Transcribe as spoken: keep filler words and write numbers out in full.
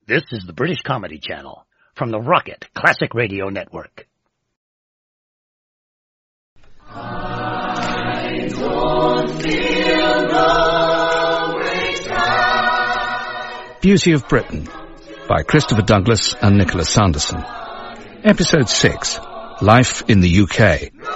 This is the British Comedy Channel from the Rocket Classic Radio Network. I don't feel the waste. Beauty of Britain by Christopher Douglas and Nicholas Sanderson. Episode six, Life in the U K.